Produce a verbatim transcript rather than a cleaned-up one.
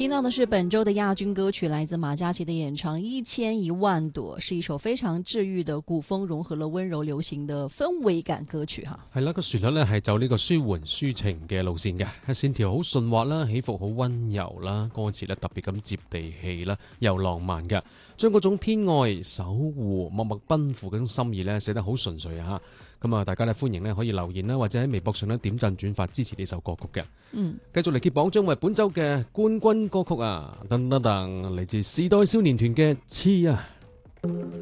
聽到的是本周的亞軍歌曲，來自馬嘉祺的演唱《一千一萬朵》，是一首非常治癒的古風，融合了溫柔流行的氛圍感歌曲哈。 係啦，個旋律咧係走呢個舒緩抒情嘅路線嘅，線條好順滑啦，起伏好溫柔啦，歌詞咧特別咁接地氣啦，又浪漫嘅，將嗰種偏愛、守護、默默奔赴嗰種心意咧寫得好純粹啊！咁啊，大家咧歡迎咧可以留言啦，或者喺微博上咧點讚轉發支持呢首歌曲嘅。 嗯， 繼續嚟揭榜，將為本周嘅冠軍歌曲啊！噔噔噔，嚟自時代少年團嘅《痴》啊！